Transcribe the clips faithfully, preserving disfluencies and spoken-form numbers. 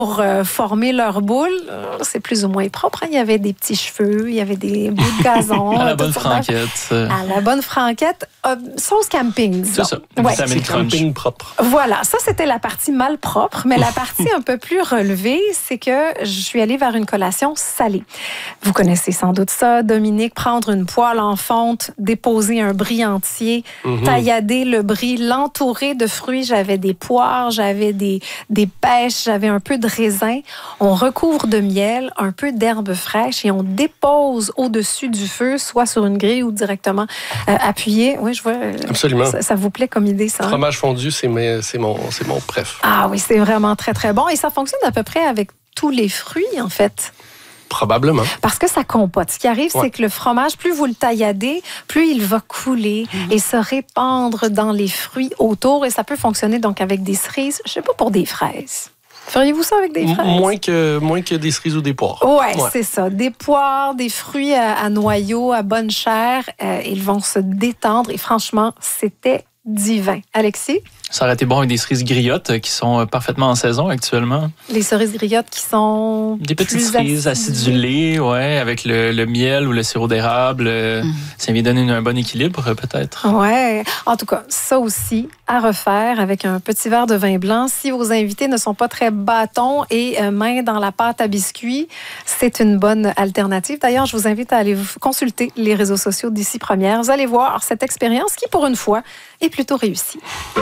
pour euh, former leur boule. Euh, c'est plus ou moins propre. Hein? Il y avait des petits cheveux, il y avait des bouts de gazon. À la bonne franquette. À la bonne franquette. Euh, sauce camping, disons. C'est ça. Ouais. Vitamine crunch. Camping propre. Voilà, ça c'était la partie mal propre, mais la partie un peu plus relevée, c'est que je suis allée vers une collation salée. Vous connaissez sans doute ça, Dominique, prendre une poêle en fonte, déposer un brie entier, mm-hmm. taillader le brie, l'entourer de fruits. J'avais des poires, j'avais des, des pêches, j'avais un peu de raisin. On recouvre de miel, un peu d'herbe fraîche et on dépose au-dessus du feu, soit sur une grille ou directement euh, appuyé. Oui, je vois. Euh, Absolument. Ça, ça vous plaît comme idée, ça? Fromage fondu, c'est, mes, c'est, mon, c'est mon préf. Ah oui, c'est vraiment très, très bon. Et ça fonctionne à peu près avec tous les fruits, en fait. Probablement. Parce que ça compote. Ce qui arrive, ouais. c'est que le fromage, plus vous le tailladez, plus il va couler mmh. et se répandre dans les fruits autour. Et ça peut fonctionner donc avec des cerises, je ne sais pas, pour des fraises. Feriez-vous ça avec des fraises? Moins que, moins que des cerises ou des poires. Ouais, ouais, c'est ça. Des poires, des fruits à, à noyaux, à bonne chair. Euh, ils vont se détendre. Et franchement, c'était divin. Alexis? Ça aurait été bon avec des cerises griottes qui sont parfaitement en saison actuellement. Les cerises griottes qui sont des petites cerises acidulées, ouais, avec le, le miel ou le sirop d'érable. Mm. Ça vient donner un bon équilibre, peut-être. Ouais. En tout cas, ça aussi, à refaire avec un petit verre de vin blanc. Si vos invités ne sont pas très bâtons et euh, main dans la pâte à biscuits, c'est une bonne alternative. D'ailleurs, je vous invite à aller consulter les réseaux sociaux d'Ici Première. Vous allez voir cette expérience qui, pour une fois, est plutôt réussie.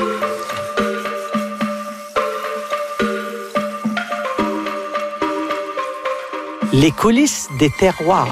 Les coulisses des terroirs.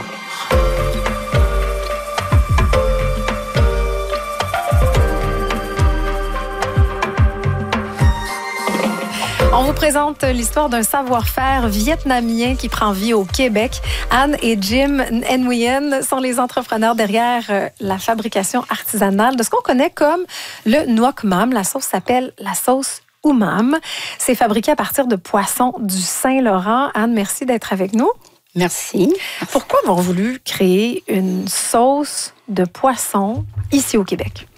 On vous présente l'histoire d'un savoir-faire vietnamien qui prend vie au Québec. Anne et Jim Nguyen sont les entrepreneurs derrière la fabrication artisanale de ce qu'on connaît comme le nuoc mam. La sauce s'appelle la sauce umam. C'est fabriqué à partir de poissons du Saint-Laurent. Anne, merci d'être avec nous. Merci. Pourquoi avoir voulu créer une sauce de poisson ici au Québec?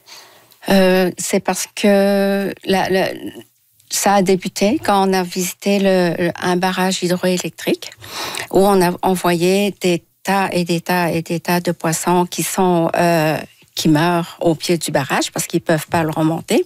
Euh, c'est parce que la, la, ça a débuté quand on a visité le, un barrage hydroélectrique où on a envoyé des tas et des tas et des tas de poissons qui sont euh, qui meurent au pied du barrage parce qu'ils peuvent pas le remonter.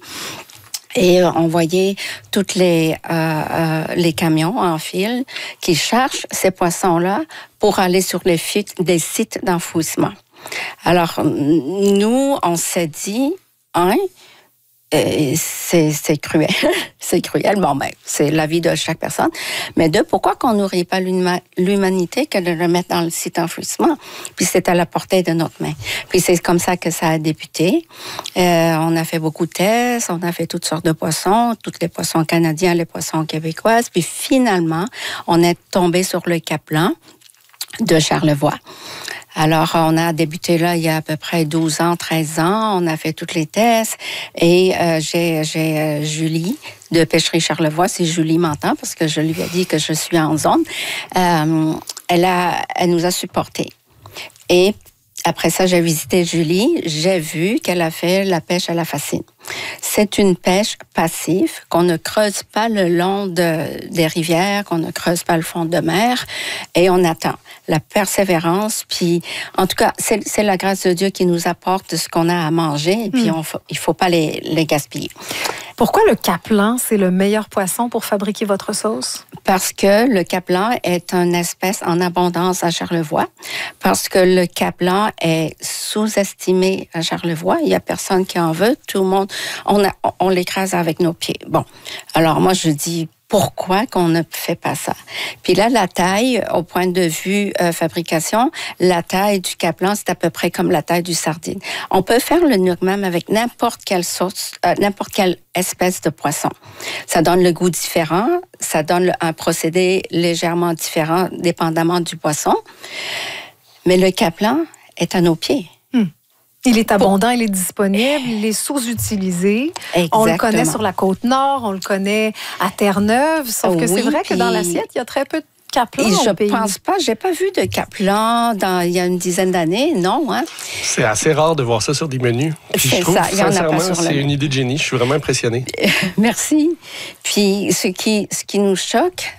Et on voyait toutes les euh, euh, les camions en file qui cherchent ces poissons-là pour aller sur les sites, des sites d'enfouissement. Alors nous, on s'est dit, hein, et c'est, c'est cruel, c'est cruel. Bon ben, c'est la vie de chaque personne. Mais deux, pourquoi qu'on nourrit pas l'humanité que de le mettre dans le site d'enfouissement? Puis c'est à la portée de notre main. Puis c'est comme ça que ça a débuté. Euh, on a fait beaucoup de tests, on a fait toutes sortes de poissons, tous les poissons canadiens, les poissons québécois. Puis finalement, on est tombé sur le Caplan de Charlevoix. Alors, on a débuté là il y a à peu près douze ans, treize ans. On a fait tous les tests. Et euh, j'ai, j'ai euh, Julie de Pêcherie Charlevoix. Si Julie m'entend, parce que je lui ai dit que je suis en zone. Euh, elle, a, elle nous a supportés. Et après ça, j'ai visité Julie. J'ai vu qu'elle a fait la pêche à la fascine. C'est une pêche passive, qu'on ne creuse pas le long de, des rivières, qu'on ne creuse pas le fond de mer, et on attend la persévérance. Puis, en tout cas, c'est, c'est la grâce de Dieu qui nous apporte ce qu'on a à manger, et puis mmh. on, il ne faut pas les, les gaspiller. Pourquoi le caplan, c'est le meilleur poisson pour fabriquer votre sauce? Parce que le caplan est une espèce en abondance à Charlevoix, parce que le caplan est sous-estimé à Charlevoix. Il n'y a personne qui en veut. Tout le monde, on, a, on l'écrase avec nos pieds. Bon, alors moi, je dis... Pourquoi qu'on ne fait pas ça? Puis là, la taille, au point de vue euh, fabrication, la taille du caplan, c'est à peu près comme la taille du sardine. On peut faire le nuoc mam avec n'importe quelle sauce, euh, n'importe quelle espèce de poisson. Ça donne le goût différent, ça donne un procédé légèrement différent, dépendamment du poisson. Mais le caplan est à nos pieds. Hmm. Il est abondant, il est disponible, il est sous-utilisé. Exactement. On le connaît sur la Côte-Nord, on le connaît à Terre-Neuve, sauf que oui, c'est vrai que dans l'assiette, il y a très peu de caplan et au je pays. pense pas, j'ai pas vu de caplan dans, il y a une dizaine d'années, non. Hein? C'est assez rare de voir ça sur des menus. Puis c'est je trouve, ça, il y en a pas sur c'est le... une idée de génie, je suis vraiment impressionné. Merci. Puis ce qui, ce qui nous choque,